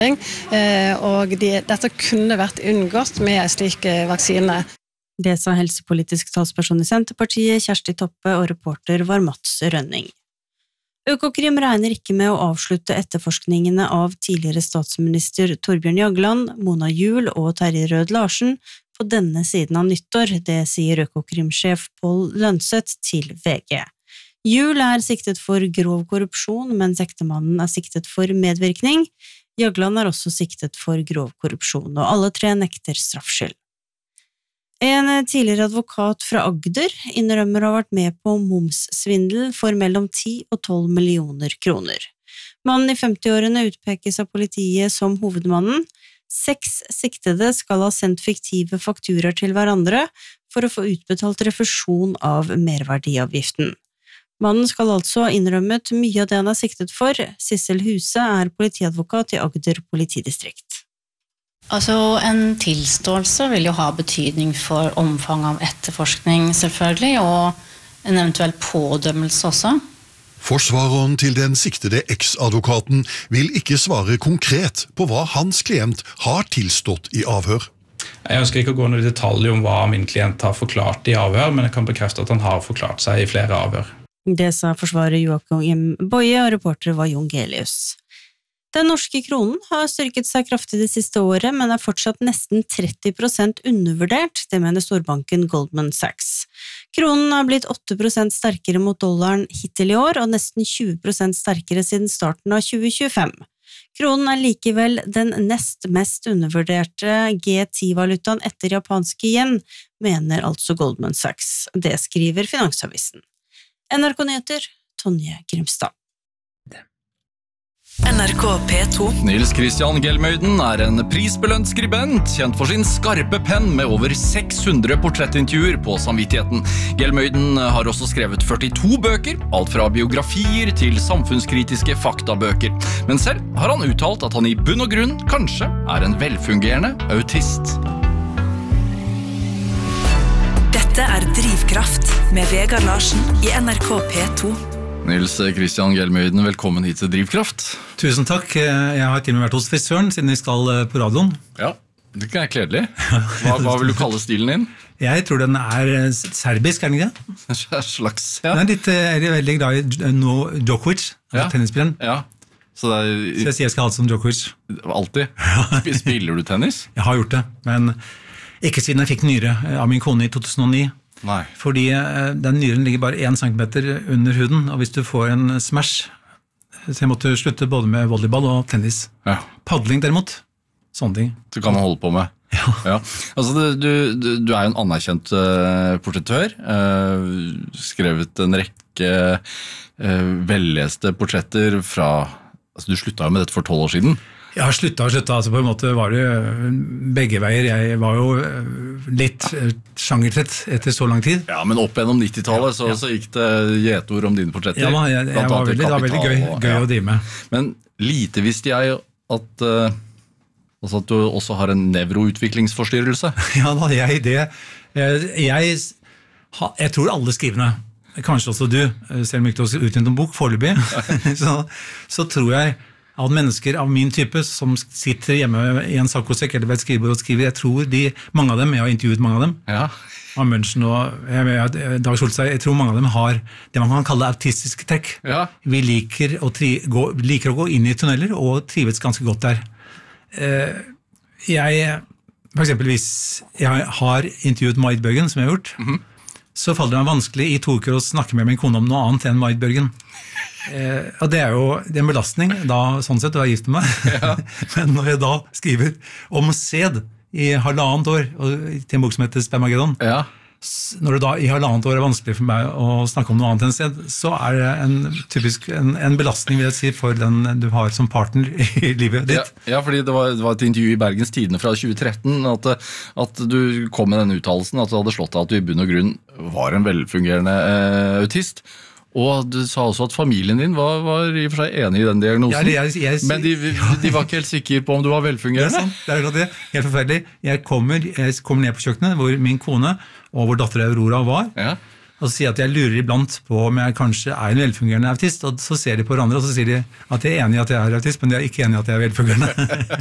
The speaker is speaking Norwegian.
og dette kunne vært unngått med en slik vaksine. Det sa helsepolitisk talsperson i Senterpartiet, Kjersti Toppe, og reporter var Mats Rønning. Økokrim regner ikke med å avslutte etterforskningene av tidligere statsminister Torbjørn Jagland, Mona Juul og Terje Rød Larsen på denne siden av nyttår, det sier Økokrim-sjef Pål Lønseth til VG. Juul siktet for grov korrupsjon, mens ektemannen siktet for medvirkning. Jagland også siktet for grov korrupsjon, og alle tre nekter straffskyld. En tidligere advokat fra Agder innrømmer å ha vært med på momssvindel for mellom 10 og 12 millioner kroner. Mannen i 50-årene utpekes av politiet som hovedmannen. 6 siktede skal ha sendt fiktive fakturaer til hverandre for å få utbetalt refusjon av merverdiavgiften. Mannen skal altså ha innrømmet mye av det han siktet for. Sissel Huse politiadvokat i Agder politidistrikt. Altså, en tilståelse vil jo ha betydning for omfang av etterforskning, selvfølgelig, og en eventuell pådømmelse også. Forsvareren til den siktede eksadvokaten vil ikke svare konkret på hva hans klient har tilstått i avhør. Jeg ønsker ikke å gå noe i detalj om hva min klient har forklart i avhør, men jeg kan bekrefte at han har forklart seg i flere avhør. Det sa forsvarer Joakim Boye, og reporter var Jon Gelius. Den norske kronen har styrket seg kraftig det siste året, men fortsatt nesten 30% undervurdert, det mener storbanken Goldman Sachs. Kronen har blitt 8% sterkere mot dollaren hittil i år, og nesten 20% sterkere siden starten av 2025. Kronen likevel den nest mest undervurderte G10-valutaen etter japanske yen, mener altså Goldman Sachs. Det skriver Finansavisen. NRK Nyheter, Tonje Grimstad. NRK P2. Nils Christian Gelmøyden en prisbelønt skribent, kjent for sin skarpe penn med over 600 portrettintervjuer på samvittigheten. Gelmøyden har også skrevet 42 bøker, alt fra biografier til samfunnskritiske faktabøker. Men selv har han uttalt at han i bunn og grunn kanskje en velfungerende autist. Dette Drivkraft med Vegard Larsen i NRK P2. Nils Christian Gelmøyden, velkommen hit til Drivkraft. Tusen takk. Jeg har til og med vært hos frisøren, siden vi skal på radioen. Ja, det kledelig. Hva vil du kalle stilen din? Jeg tror den serbisk, den ikke? En slags, ja. Den jeg veldig glad i Djokovic, tennisspilleren. Ja. Så jeg sier jeg skal ha det som Djokovic. Alltid? Spiller du tennis? Jeg har gjort det, men ikke siden jeg fikk nyre av min kone i 2009. Nei. Fordi den nyren ligger bare 1 centimeter under huden, og hvis du får en smash, så jeg måtte slutte både med volleyball og tennis. Ja. Paddling derimot, sånne ting. Det kan man holde på med. Ja. Altså, du jo en anerkjent portrettør, skrevet en rekke velleste portretter fra, altså du sluttet jo med dette for 12 år siden. Jeg har sluttet, altså på en måte var det begge veier. Jeg var jo litt sjangertrett etter så lang tid. Ja, men opp gjennom 90-tallet så gikk det gjetord om dine portretter. Ja, det var veldig gøy å drive med. Men lite visste jeg at du også har en nevroutviklingsforstyrrelse. Ja, da, jeg tror alle skrivende, kanskje også du, selv om ikke du har utgitt en bok foreløpig, så tror jeg at mennesker av min type som sitter hjemme i en sakkosekk eller ved et skrivebord og skriver, jeg tror mange av dem, jeg har intervjuet mange av dem, av München og Dag Solstad, jeg tror mange av dem har det man kan kalle autistiske trekk. Ja. Vi liker å gå inn i tunneler og trives ganske godt der. For eksempel hvis jeg har intervjuet Marit Bjørgen, som jeg har gjort, så faller det meg vanskelig i 2 uker å snakke med min kone om noe annet enn Marit Bjørgen. Og det jo en belastning da, sånn sett, å være gift med meg. Ja. Men når jeg da skriver om sæd i 1,5 år til en bok som heter Spermageddon, når det da i 1,5 år vanskelig for meg å snakke om noe annet enn sæd, så det typisk en belastning, vil jeg si, for den du har som partner i livet ditt. Ja, fordi det var et intervju i Bergens Tidende fra 2013 at du kom med denne uttalelsen, at du hadde slått deg at du i bunn og grunn var en velfungerende autist. Og du sa også at familien din var i og for seg enig i den diagnosen. Ja, men de var ikke helt sikre på om du var velfungerende. Det er det. Helt forferdelig. Jeg kommer ned på kjøkkenet hvor min kone og vår datter Aurora var. Ja. og så sier jeg at jeg lurer iblant på om jeg kanskje er en velfungerende autist, og så ser de på hverandre, og så sier de at de er enige i at jeg er autist, men de er ikke enige i at jeg er velfungerende.